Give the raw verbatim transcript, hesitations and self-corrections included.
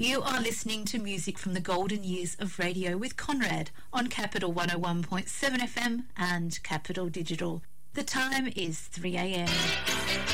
You are listening to music from the golden years of radio with Conrad on Capital one oh one point seven F M and Capital Digital. The time is three a m